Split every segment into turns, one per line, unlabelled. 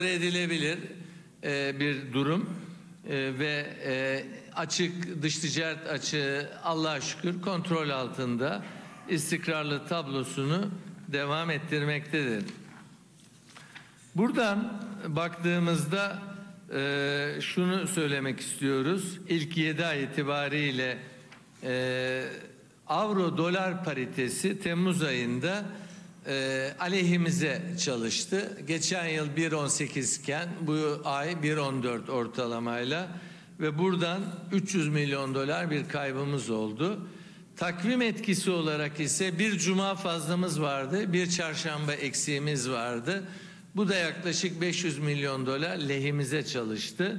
edilebilir bir durum ve açık dış ticaret açığı Allah'a şükür kontrol altında, istikrarlı tablosunu devam ettirmektedir. Buradan baktığımızda şunu söylemek istiyoruz. İlk 7 ay itibariyle avro dolar paritesi Temmuz ayında aleyhimize çalıştı. Geçen yıl 1.18 iken bu ay 1.14 ortalamayla ve buradan 300 milyon dolar bir kaybımız oldu. Takvim etkisi olarak ise bir cuma fazlamız vardı, bir çarşamba eksiğimiz vardı. Bu da yaklaşık 500 milyon dolar lehimize çalıştı.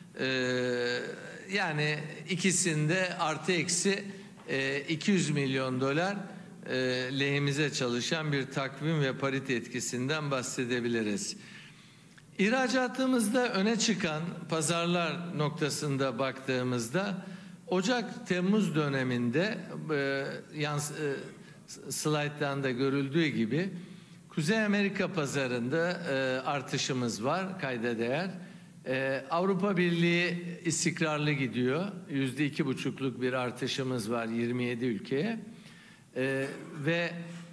Yani ikisinde artı eksi 200 milyon dolar lehimize çalışan bir takvim ve parite etkisinden bahsedebiliriz. İhracatımızda öne çıkan pazarlar noktasında baktığımızda Ocak-Temmuz döneminde slayttan da görüldüğü gibi Kuzey Amerika pazarında artışımız var, kayda değer. Avrupa Birliği istikrarlı gidiyor. %2,5'luk bir artışımız var 27 ülkeye. Ve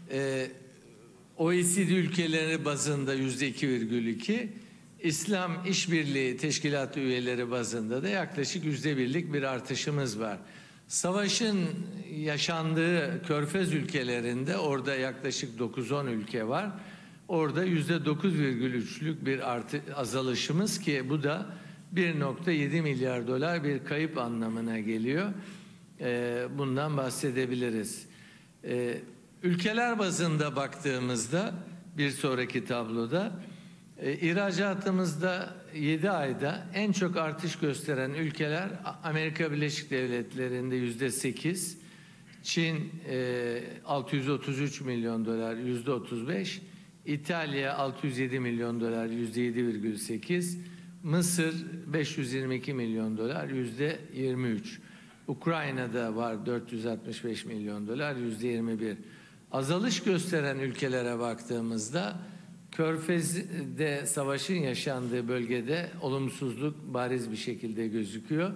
OECD ülkeleri bazında %2,2, İslam İşbirliği Teşkilatı üyeleri bazında da yaklaşık %1'lik bir artışımız var. Savaşın yaşandığı Körfez ülkelerinde orada yaklaşık 9-10 ülke var. Orada %9,3'lük bir azalışımız ki bu da 1.7 milyar dolar bir kayıp anlamına geliyor. Bundan bahsedebiliriz. Ülkeler bazında baktığımızda bir sonraki tabloda ihracatımızda 7 ayda en çok artış gösteren ülkeler Amerika Birleşik Devletleri'nde %8, Çin 633 milyon dolar %35, İtalya 607 milyon dolar %7,8, Mısır 522 milyon dolar %23. Ukrayna'da var 465 milyon dolar %21. Azalış gösteren ülkelere baktığımızda Körfez'de savaşın yaşandığı bölgede olumsuzluk bariz bir şekilde gözüküyor.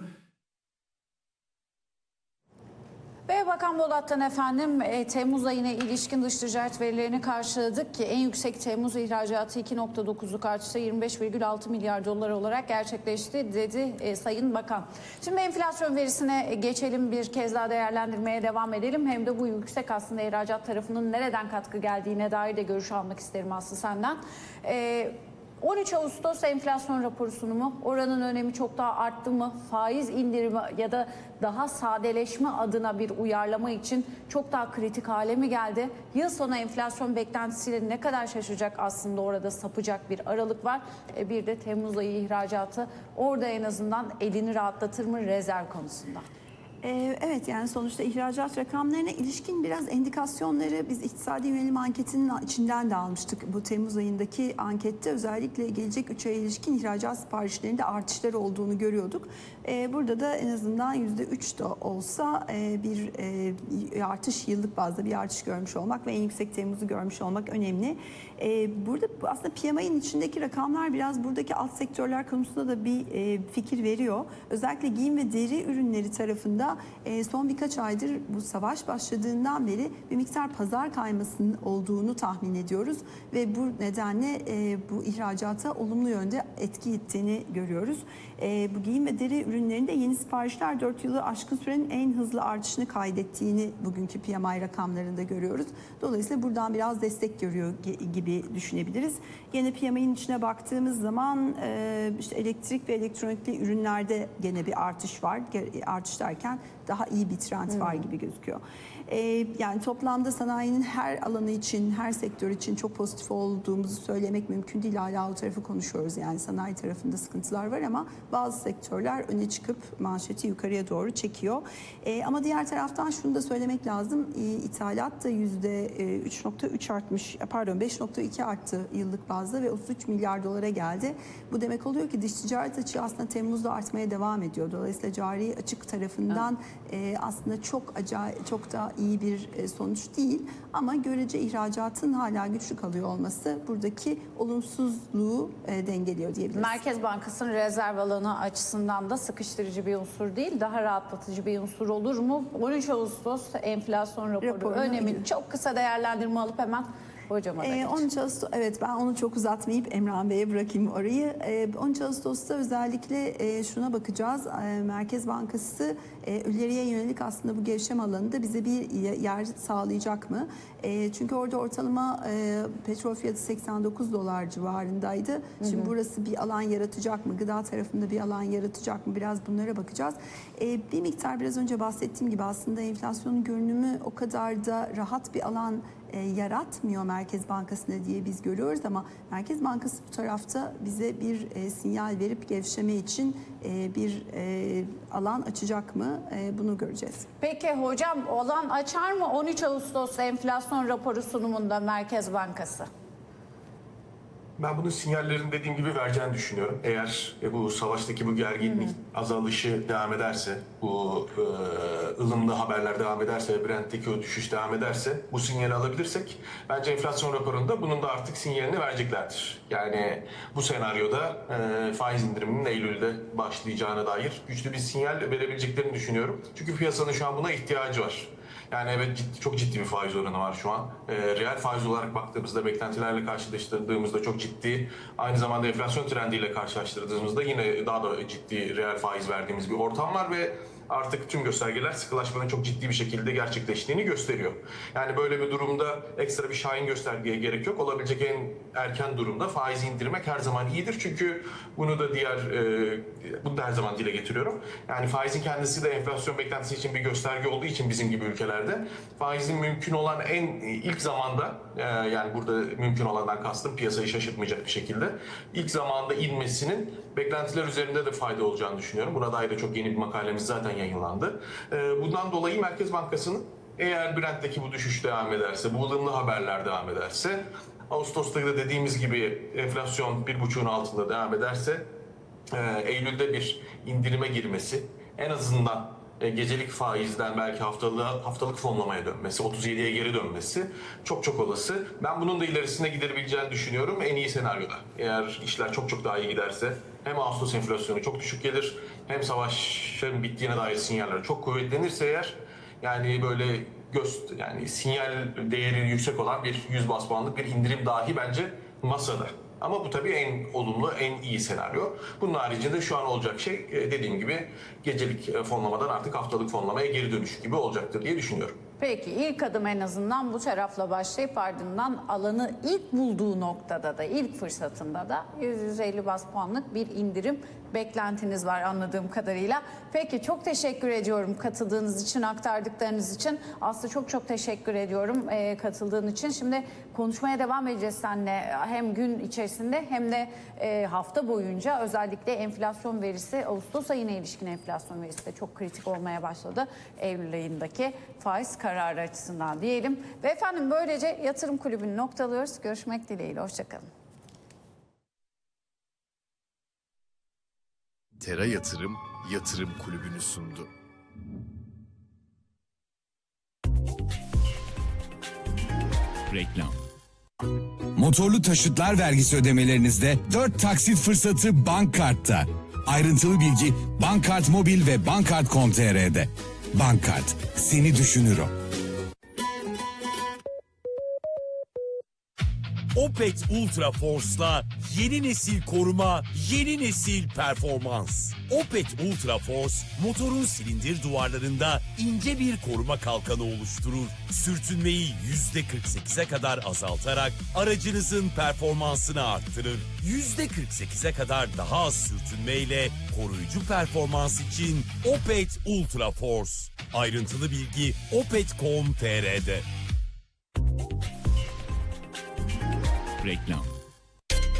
Ve Bakan Bolat'tan efendim Temmuz ayına ilişkin dış ticaret verilerini karşıladık ki en yüksek Temmuz ihracatı 2.9'luk artışta 25,6 milyar dolar olarak gerçekleşti dedi Sayın Bakan. Şimdi enflasyon verisine geçelim, bir kez daha değerlendirmeye devam edelim. Hem de bu yüksek aslında ihracat tarafının nereden katkı geldiğine dair de görüş almak isterim Aslı senden. 13 Ağustos enflasyon raporu sunumu, oranın önemi çok daha arttı mı? Faiz indirimi ya da daha sadeleşme adına bir uyarlama için çok daha kritik hale mi geldi? Yıl sonu enflasyon beklentisiyle ne kadar şaşacak, aslında orada sapacak bir aralık var. Bir de Temmuz ayı ihracatı orada en azından elini rahatlatır mı rezerv konusunda?
Evet, yani sonuçta ihracat rakamlarına ilişkin biraz endikasyonları biz iktisadi yönelim anketinin içinden de almıştık. Bu Temmuz ayındaki ankette özellikle gelecek 3 aya ilişkin ihracat siparişlerinde artışlar olduğunu görüyorduk. Burada da en azından %3 de olsa bir artış, yıllık bazda bir artış görmüş olmak ve en yüksek Temmuz'u görmüş olmak önemli. Burada aslında PMI'nin içindeki rakamlar biraz buradaki alt sektörler konusunda da bir fikir veriyor. Özellikle giyim ve deri ürünleri tarafında son birkaç aydır bu savaş başladığından beri bir miktar pazar kaymasının olduğunu tahmin ediyoruz ve bu nedenle bu ihracata olumlu yönde etki ettiğini görüyoruz. Bu giyim ve deri ürünlerinde yeni siparişler 4 yılı aşkın sürenin en hızlı artışını kaydettiğini bugünkü PMI rakamlarında görüyoruz. Dolayısıyla buradan biraz destek görüyor gibi düşünebiliriz. Yine PMI'nin içine baktığımız zaman işte elektrik ve elektronikli ürünlerde gene bir artış var. Artış derken daha iyi bir trend var gibi gözüküyor. Yani toplamda sanayinin her alanı için, her sektör için çok pozitif olduğumuzu söylemek mümkün değil. Hala o tarafı konuşuyoruz. Yani sanayi tarafında sıkıntılar var ama bazı sektörler öne çıkıp manşeti yukarıya doğru çekiyor. Ama diğer taraftan şunu da söylemek lazım. İthalat da %3.3 artmış, pardon 5.2 arttı yıllık bazda ve 33 milyar dolara geldi. Bu demek oluyor ki dış ticaret açığı aslında Temmuz'da artmaya devam ediyor. Dolayısıyla cari açık tarafından açısından aslında çok da iyi bir sonuç değil. Ama görece ihracatın hala güçlü kalıyor olması buradaki olumsuzluğu dengeliyor diyebiliriz.
Merkez Bankası'nın rezerv alanı açısından da sıkıştırıcı bir unsur değil, daha rahatlatıcı bir unsur olur mu? 13 Ağustos enflasyon raporu önemli. Çok kısa değerlendirme alıp hemen hocama da geçelim.
13 Ağustos, evet, ben onu çok uzatmayıp Emrah Bey'e bırakayım orayı. 13 Ağustos'ta özellikle şuna bakacağız. Merkez Bankası ileriye yönelik aslında bu gevşeme alanında bize bir yer sağlayacak mı? Çünkü orada ortalama petrol fiyatı 89 dolar civarındaydı. Şimdi burası bir alan yaratacak mı? Gıda tarafında bir alan yaratacak mı? Biraz bunlara bakacağız. Bir miktar biraz önce bahsettiğim gibi aslında enflasyonun görünümü o kadar da rahat bir alan yaratmıyor Merkez Bankası'na diye biz görüyoruz ama Merkez Bankası bu tarafta bize bir sinyal verip gevşeme için bir alan açacak mı? Bunu göreceğiz.
Peki hocam, alan açar mı 13 Ağustos enflasyon raporu sunumunda Merkez Bankası?
Ben bunun sinyallerini dediğim gibi vereceğini düşünüyorum. Eğer bu savaştaki bu gerginlik azalışı devam ederse, bu ılımlı haberler devam ederse, Brent'teki o düşüş devam ederse, bu sinyali alabilirsek bence enflasyon raporunda bunun da artık sinyalini vereceklerdir. Yani bu senaryoda faiz indiriminin Eylül'de başlayacağına dair güçlü bir sinyal verebileceklerini düşünüyorum. Çünkü piyasanın şu an buna ihtiyacı var. Yani evet, çok ciddi bir faiz oranı var şu an. Reel faiz olarak baktığımızda, beklentilerle karşılaştırdığımızda çok ciddi. Aynı zamanda enflasyon trendiyle karşılaştırdığımızda yine daha da ciddi reel faiz verdiğimiz bir ortam var ve artık tüm göstergeler sıkılaşmanın çok ciddi bir şekilde gerçekleştiğini gösteriyor. Yani böyle bir durumda ekstra bir şahin göstergeye gerek yok. Olabilecek en erken durumda faizi indirmek her zaman iyidir. Çünkü bunu da bunu da her zaman dile getiriyorum. Yani faizin kendisi de enflasyon beklentisi için bir gösterge olduğu için bizim gibi ülkelerde faizin mümkün olan ilk zamanda, yani burada mümkün olandan kastım piyasayı şaşırtmayacak bir şekilde ilk zamanda inmesinin beklentiler üzerinde de fayda olacağını düşünüyorum. Buna dair de çok yeni bir makalemiz zaten yayınlandı. Bundan dolayı Merkez Bankası'nın eğer Brent'teki bu düşüş devam ederse, bu ılımlı haberler devam ederse, Ağustos'ta da dediğimiz gibi enflasyon 1,5'un altında devam ederse, Eylül'de bir indirime girmesi, en azından gecelik faizden belki haftalık fonlamaya dönmesi, 37'ye geri dönmesi çok olası. Ben bunun da ilerisine gidebileceğini düşünüyorum en iyi senaryoda. Eğer işler çok daha iyi giderse hem Ağustos enflasyonu çok düşük gelir, hem savaşın bittiğine dair sinyaller çok kuvvetlenirse eğer, yani böyle yani sinyal değeri yüksek olan bir 100 bas puanlık bir indirim dahi bence masada. Ama bu tabii en olumlu, en iyi senaryo. Bunun haricinde şu an olacak şey, dediğim gibi gecelik fonlamadan artık haftalık fonlamaya geri dönüş gibi olacaktır diye düşünüyorum.
Peki ilk adım en azından bu tarafla başlayıp ardından alanı ilk bulduğu noktada da, ilk fırsatında da 100-150 bas puanlık bir indirim beklentiniz var anladığım kadarıyla. Peki çok teşekkür ediyorum katıldığınız için, aktardıklarınız için. Aslı çok teşekkür ediyorum katıldığın için. Şimdi konuşmaya devam edeceğiz seninle hem gün içerisinde hem de hafta boyunca. Özellikle enflasyon verisi, Ağustos ayına ilişkin enflasyon verisi de çok kritik olmaya başladı. Eylül ayındaki faiz kararı açısından diyelim. Ve efendim böylece Yatırım Kulübü'nü noktalıyoruz. Görüşmek dileğiyle. Hoşçakalın.
Tera Yatırım Kulübü'nü sundu.
Reklam. Motorlu taşıtlar vergisi ödemelerinizde 4 taksit fırsatı Bankkart'ta. Ayrıntılı bilgi Bankkart Mobil ve Bankkart.com.tr'de. Bankkart, seni düşünür o.
Opet Ultra Force'la yeni nesil koruma, yeni nesil performans. Opet Ultra Force, motorun silindir duvarlarında ince bir koruma kalkanı oluşturur. Sürtünmeyi %48'e kadar azaltarak aracınızın performansını arttırır. %48'e kadar daha az sürtünmeyle koruyucu performans için Opet Ultra Force. Ayrıntılı bilgi opet.com.tr'de.
Reklam.